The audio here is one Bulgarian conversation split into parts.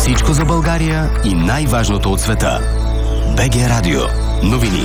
Всичко за България и най-важното от света. БГ Радио. Новини.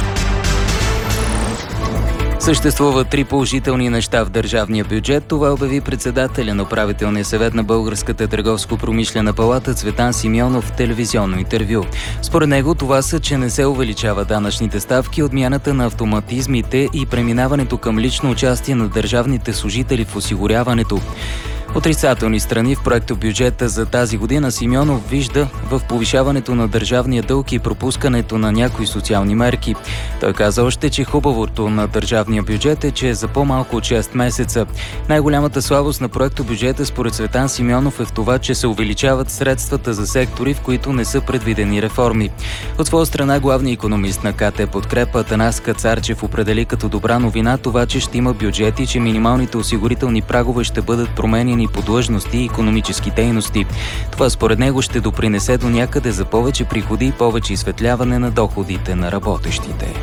Съществуват 3 положителни неща в държавния бюджет. Това обяви председателя на управителния съвет на Българската търговско-промишлена палата Цветан Симеонов в телевизионно интервю. Според него това са, че не се увеличава данъчните ставки, отмяната на автоматизмите и преминаването към лично участие на държавните служители в осигуряването. Отрицателни страни в проектобюджета за тази година Симеонов вижда в повишаването на държавния дълг и пропускането на някои социални мерки. Той каза още, че хубавото на държавния бюджет е, че е за по-малко от 6 месеца. Най-голямата слабост на проектобюджета според Цветан Симеонов е в това, че се увеличават средствата за сектори, в които не са предвидени реформи. От своя страна главният икономист на КТ Подкрепа Атанас Кацарчев определи като добра новина това, че ще има бюджет и че минималните осигурителни прагове ще бъдат променени по длъжности и икономически дейности. Това според него ще допринесе до някъде за повече приходи и повече изсветляване на доходите на работещите.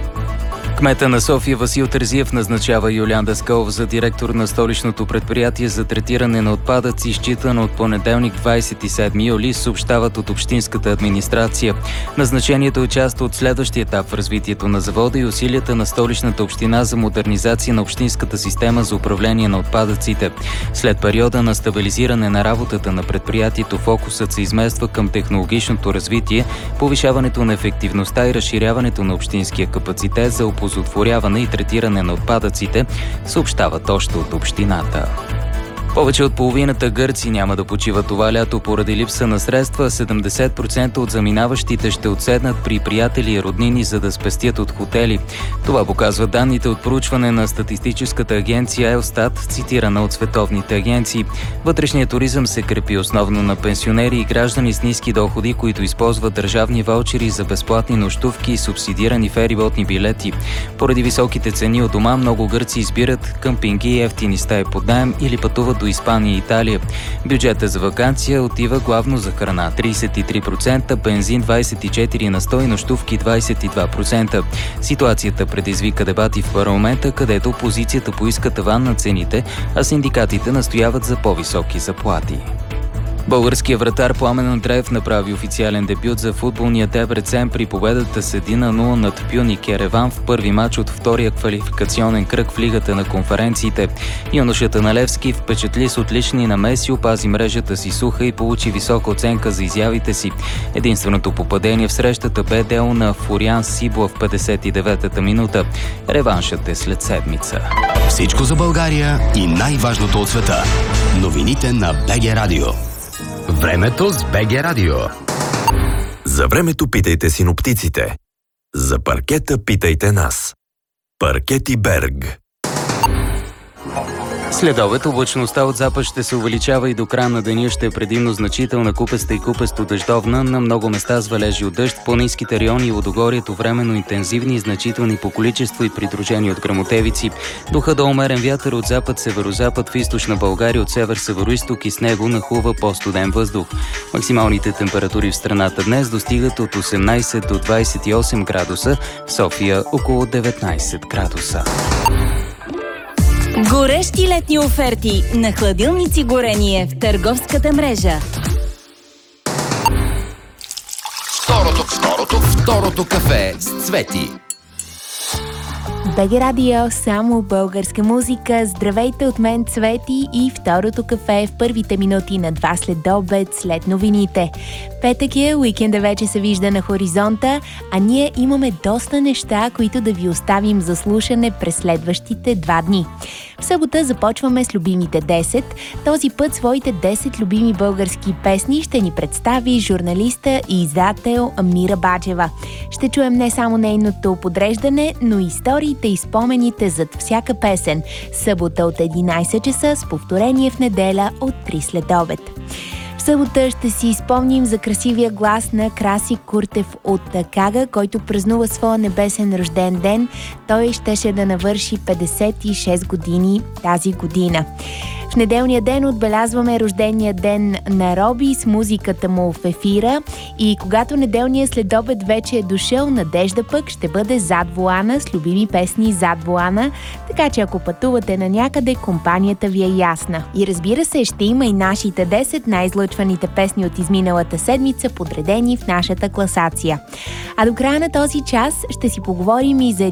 Кмета на София Васил Терзиев назначава Юлиан Даскалов за директор на столичното предприятие за третиране на отпадъци, считано от понеделник 27 юли, съобщават от общинската администрация. Назначението е част от следващия етап в развитието на завода и усилията на столичната община за модернизация на общинската система за управление на отпадъците. След периода на стабилизиране на работата на предприятието, фокусът се измества към технологичното развитие, повишаването на ефективността и разширяването на общинския капацитет за оползотворяване и третиране на отпадъците, съобщават още от общината. Повече от половината гърци няма да почиват това лято поради липса на средства. 70% от заминаващите ще отседнат при приятели и роднини, за да спестят от хотели. Това показва данните от проучване на статистическата агенция Елстат, цитирана от световните агенции. Вътрешният туризъм се крепи основно на пенсионери и граждани с ниски доходи, които използват държавни ваучери за безплатни нощувки и субсидирани фериботни билети. Поради високите цени от дома, много гърци избират къмпинги и евтини стаи под наем или пътуват до Испания и Италия. Бюджета за ваканция отива главно за храна 33%, бензин 24% и нощувки 22%. Ситуацията предизвика дебати в парламента, където опозицията поиска таван на цените, а синдикатите настояват за по-високи заплати. Българският вратар Пламен Андреев направи официален дебют за футболния Дебрецен при победата с 1-0 над Пюник Ереван в първи мач от втория квалификационен кръг в Лигата на конференциите. Юношата на Левски впечатли с отлични намеси, опази мрежата си суха и получи висока оценка за изявите си. Единственото попадение в срещата бе дело на Фуриан Сибла в 59-та минута. Реваншът е след седмица. Всичко за България и най-важното от света. Новините на БГ Радио. Времето с БГ Радио. За времето питайте синоптиците. За паркета питайте нас. Паркети Берг. След обед облачността от запад ще се увеличава и до края на деня ще е предимно значителна купеста и купесто-дъждовна, на много места с валежи от дъжд, по-ниските райони и водогорието временно интензивни и значителни по количество и придружени от гръмотевици. Духа до умерен вятър от запад-северозапад в източна България, от север-североизток и с него нахлува по-студен въздух. Максималните температури в страната днес достигат от 18 до 28 градуса, в София около 19 градуса. Горещи летни оферти на хладилници горение в търговската мрежа. Второто кафе с Цвети. БГ Радио, само българска музика. Здравейте от мен, Цвети, и второто кафе в първите минути на 2 следобед след новините. Петък е, уикенда вече се вижда на хоризонта, а ние имаме доста неща, които да ви оставим за слушане през следващите 2 дни. В събота започваме с любимите 10. Този път своите 10 любими български песни ще ни представи журналиста и издател Мира Баджева. Ще чуем не само нейното подреждане, но и историите и спомените зад всяка песен. Събота от 11 часа с повторение в неделя от 3 следобед. В събота ще си изпомним за красивия глас на Краси Куртев от Кага, който празнува своя небесен рожден ден. Той щеше да навърши 56 години тази година. В неделния ден отбелязваме рождения ден на Роби с музиката му в ефира и когато неделният следобед вече е дошъл, Надежда пък ще бъде зад волана с любими песни зад волана, така че ако пътувате на някъде, компанията ви е ясна. И разбира се, ще има и нашите 10 най-излъчваните песни от изминалата седмица, подредени в нашата класация. А до края на този час ще си поговорим и за